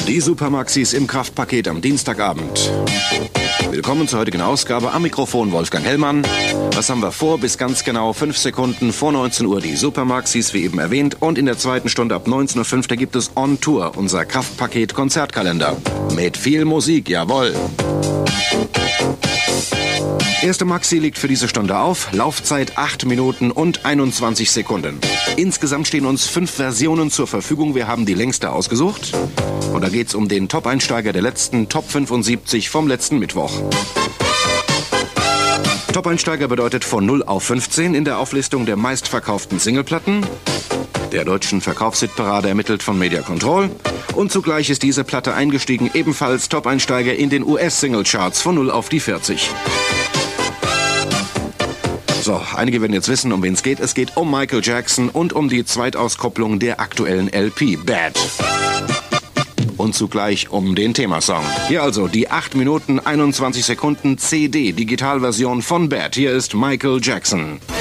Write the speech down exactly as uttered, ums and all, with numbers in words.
Die Supermaxis im Kraftpaket am Dienstagabend. Willkommen zur heutigen Ausgabe. Am Mikrofon Wolfgang Hellmann. Was haben wir vor? Bis ganz genau fünf Sekunden vor neunzehn Uhr die Supermaxis, wie eben erwähnt. Und in der zweiten Stunde ab neunzehn Uhr fünf, da gibt es On Tour, unser Kraftpaket-Konzertkalender. Mit viel Musik, jawohl. Erste Maxi liegt für diese Stunde auf. Laufzeit acht Minuten und einundzwanzig Sekunden. Insgesamt stehen uns fünf Versionen zur Verfügung. Wir haben die längste ausgesucht. Und da geht's um den Top-Einsteiger der letzten Top fünfundsiebzig vom letzten Mittwoch. Top-Einsteiger bedeutet von null auf fünfzehn in der Auflistung der meistverkauften Singleplatten, der deutschen Verkaufshitparade ermittelt von Media Control. Und zugleich ist diese Platte eingestiegen, ebenfalls Top-Einsteiger in den U S-Single-Charts von null auf die vierzig. So, einige werden jetzt wissen, um wen es geht. Es geht um Michael Jackson und um die Zweitauskopplung der aktuellen L P, Bad. Und zugleich um den Themasong. Hier also die acht Minuten einundzwanzig Sekunden C D-Digitalversion von Bad. Hier ist Michael Jackson.